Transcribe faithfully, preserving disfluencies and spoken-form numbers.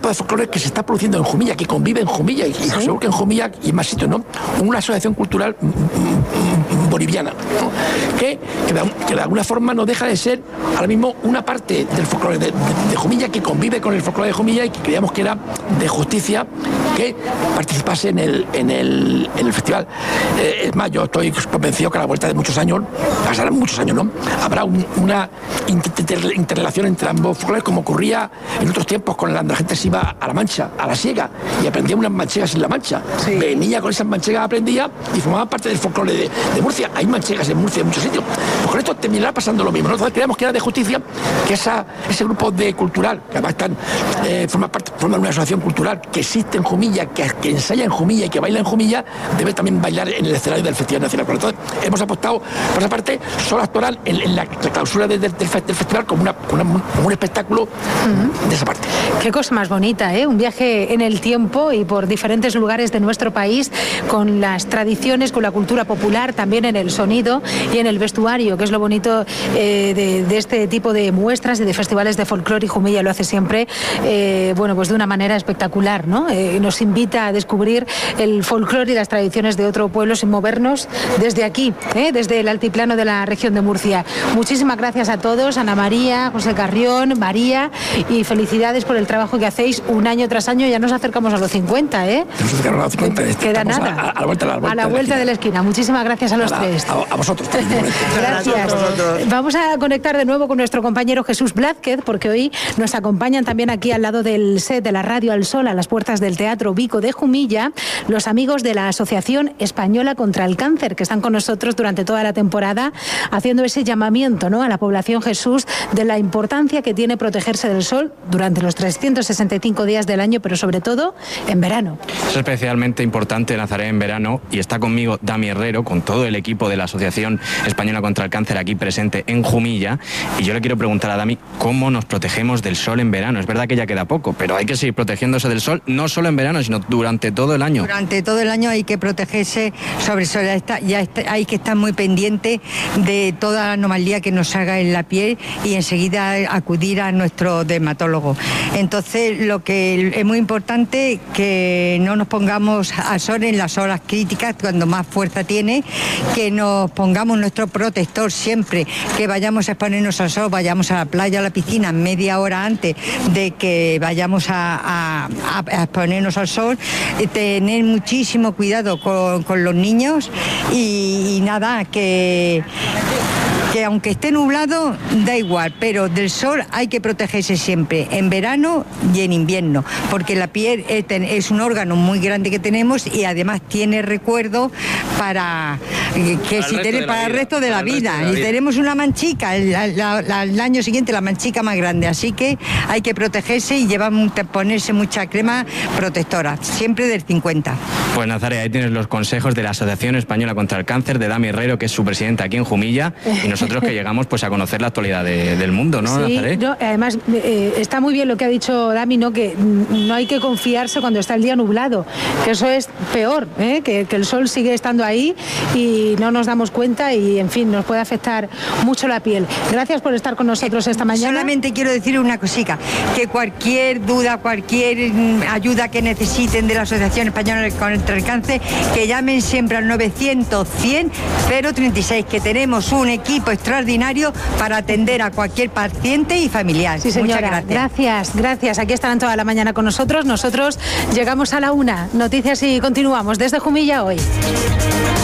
tipo de folclore que se está produciendo en Jumilla, que convive en Jumilla, y, ¿sí? y seguro que en Jumilla y en más sitios, ¿no? Una asociación cultural boliviana, ¿no? que, que, de, que de alguna forma no deja de ser ahora mismo una parte del folclore de, de, de Jumilla, que convive con el folclore de Jumilla, y que creíamos que era de justicia que participase en el, en el, en el festival. Eh, es más, yo estoy convencido que a la vuelta de muchos años, pasarán muchos años, ¿no? Habrá un, una inter, interrelación entre ambos folclores, como ocurría en otros tiempos con la, la gente se iba a La Mancha, a la Siega, y aprendía unas manchegas en La Mancha. Sí. Venía con esas manchegas, aprendía y formaba parte del folclore de, de Murcia. Hay manchegas en Murcia en muchos sitios. Pues con esto terminará pasando lo mismo. Nosotros creíamos que era de justicia que esa, ese grupo de cultural, que además están, eh, forma parte, forman una asociación cultural que existe en Jumilla, que, que ensaya en Jumilla y que baila en Jumilla, debe también bailar en el escenario del Festival Nacional. Por entonces, hemos apostado por esa parte. Solo actuarán en, en la, la clausura de, de, del, del festival como, una, como, una, como un espectáculo uh-huh. de esa parte. Qué cosa más bonita, ¿eh? Un viaje en el tiempo y por diferentes lugares de nuestro país, con las tradiciones, con la cultura popular, también en el sonido y en el vestuario, que es lo bonito eh, de, de este tipo de muestras y de festivales de folclore, y Jumilla lo hace siempre, eh, bueno, pues de una manera espectacular, ¿no? Eh, nos invita a descubrir el folclore y las tradiciones de otro pueblo sin movernos desde aquí, ¿eh? Desde el altiplano de la región de Murcia. Muchísimas gracias a todos, Ana María, José Carrión, María, y felicidades por el trabajo que hacéis un año tras año. Ya nos acercamos a los cincuenta, ¿eh? Nos acercamos a los cincuenta. Queda nada. A, a, la vuelta, a la vuelta, a la vuelta de, la de la esquina. Muchísimas gracias a los a la, tres. A, a vosotros. Gracias. Vamos a conectar de nuevo con nuestro compañero Jesús Blázquez, porque hoy nos acompañan también aquí al lado del set de la Radio Al Sol, a las puertas del Teatro Vico de Jumilla, los amigos de la Asociación Española contra el Cáncer, que están con nosotros durante toda la temporada, haciendo ese llamamiento, ¿no?, a la población, Jesús, de la importancia que tiene protegerse del sol durante los trescientos sesenta y cinco días del año, pero sobre todo en verano. Es especialmente importante, Nazaret, en verano, y está conmigo Dami Herrero, con todo el equipo de la Asociación Española contra el Cáncer aquí presente en Jumilla, y yo le quiero preguntar a Dami cómo nos protegemos del sol en verano. Es verdad que ya queda poco, pero hay que seguir protegiéndose del sol, no solo en verano, sino durante todo el año. Durante todo el año hay que protegerse, sobre eso ya, está, ya está, hay que estar muy pendiente de toda la anomalía que nos haga en la piel y enseguida acudir a nuestro dermatólogo. Entonces, lo que es muy importante que no nos pongamos al sol en las horas críticas, cuando más fuerza tiene, que nos pongamos nuestro protector siempre, que vayamos a exponernos al sol, vayamos a la playa, a la piscina media hora antes de que vayamos a, a, a exponernos al sol, tener muchísimo cuidado con, con los niños y, y nada, que... que aunque esté nublado, da igual, pero del sol hay que protegerse siempre, en verano y en invierno, porque la piel es un órgano muy grande que tenemos y además tiene recuerdo para que si tiene para el resto de la vida. Y tenemos una manchica, el, la, la, el año siguiente la manchica más grande, así que hay que protegerse y llevar, ponerse mucha crema protectora, siempre del cincuenta. Pues Nazaret, ahí tienes los consejos de la Asociación Española contra el Cáncer, de Dami Herrero, que es su presidenta aquí en Jumilla, y nosotros que llegamos pues a conocer la actualidad de, del mundo, ¿no, sí, Nazaret? No, además eh, está muy bien lo que ha dicho Dami, ¿no?, que no hay que confiarse cuando está el día nublado, que eso es peor, ¿eh? que, que el sol sigue estando ahí y no nos damos cuenta y, en fin, nos puede afectar mucho la piel. Gracias por estar con nosotros esta mañana. Solamente quiero decir una cosita, que cualquier duda, cualquier ayuda que necesiten de la Asociación Española contra el Cáncer, que llamen siempre al novecientos cien cero treinta y seis, que tenemos un equipo extraordinario para atender a cualquier paciente y familiar. Sí, señora. Muchas gracias. Gracias, gracias. Aquí estarán toda la mañana con nosotros. Nosotros llegamos a la una. Noticias y continuamos desde Jumilla hoy.